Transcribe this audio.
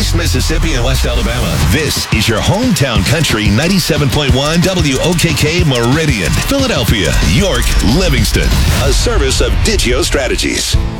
East Mississippi and West Alabama. This is your hometown country 97.1 WOKK Meridian, Philadelphia, York, Livingston. A service of Digio Strategies.